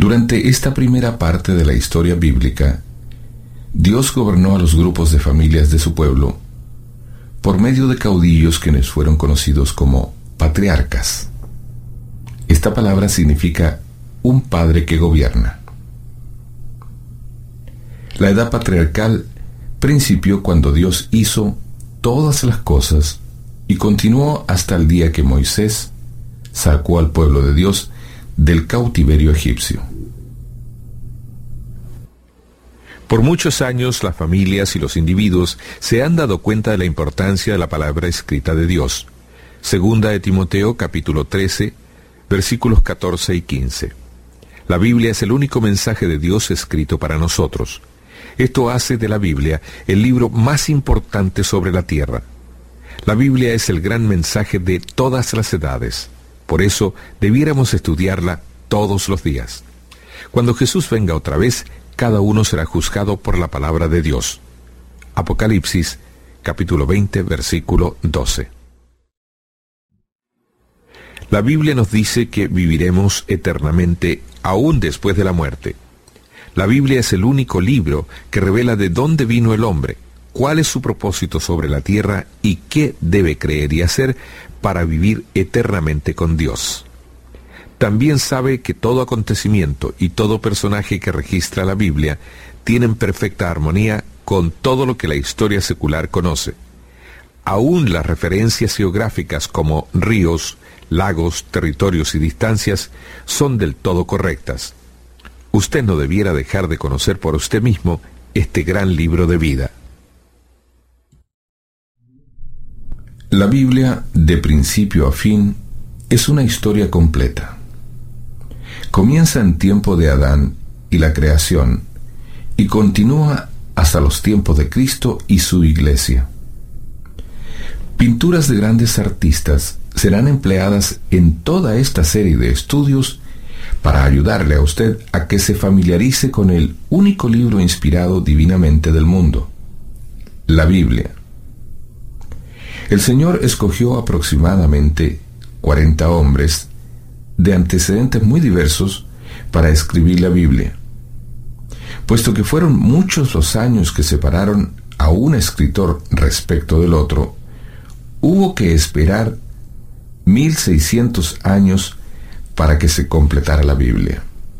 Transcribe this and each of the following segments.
Durante esta primera parte de la historia bíblica, Dios gobernó a los grupos de familias de su pueblo por medio de caudillos quienes fueron conocidos como patriarcas. Esta palabra significa un padre que gobierna. La edad patriarcal principió cuando Dios hizo todas las cosas y continuó hasta el día que Moisés sacó al pueblo de Dios del cautiverio egipcio. Por muchos años las familias y los individuos se han dado cuenta de la importancia de la palabra escrita de Dios. Segunda de Timoteo capítulo 13, versículos 14 y 15. La Biblia es el único mensaje de Dios escrito para nosotros. Esto hace de la Biblia el libro más importante sobre la tierra. La Biblia es el gran mensaje de todas las edades. Por eso debiéramos estudiarla todos los días. Cuando Jesús venga otra vez, cada uno será juzgado por la palabra de Dios. Apocalipsis, capítulo 20, versículo 12. La Biblia nos dice que viviremos eternamente aún después de la muerte. La Biblia es el único libro que revela de dónde vino el hombre, cuál es su propósito sobre la tierra y qué debe creer y hacer para vivir eternamente con Dios. También sabe que todo acontecimiento y todo personaje que registra la Biblia tienen perfecta armonía con todo lo que la historia secular conoce. Aún las referencias geográficas como ríos, lagos, territorios y distancias son del todo correctas. Usted no debiera dejar de conocer por usted mismo este gran libro de vida. La Biblia, de principio a fin, es una historia completa. Comienza en tiempo de Adán y la creación y continúa hasta los tiempos de Cristo y su iglesia. Pinturas de grandes artistas serán empleadas en toda esta serie de estudios para ayudarle a usted a que se familiarice con el único libro inspirado divinamente del mundo, la Biblia. El Señor escogió aproximadamente 40 hombres de antecedentes muy diversos para escribir la Biblia. Puesto que fueron muchos los años que separaron a un escritor respecto del otro, hubo que esperar 1600 años para que se completara la Biblia.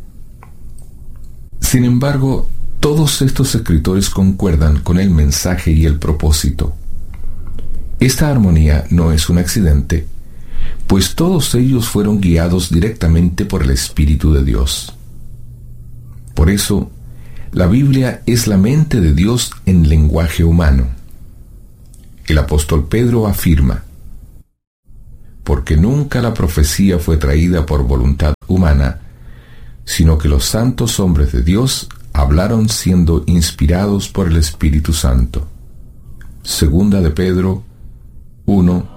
Sin embargo, todos estos escritores concuerdan con el mensaje y el propósito. Esta armonía no es un accidente, pues todos ellos fueron guiados directamente por el Espíritu de Dios. Por eso, la Biblia es la mente de Dios en lenguaje humano. El apóstol Pedro afirma: porque nunca la profecía fue traída por voluntad humana, sino que los santos hombres de Dios hablaron siendo inspirados por el Espíritu Santo. Segunda de Pedro 1,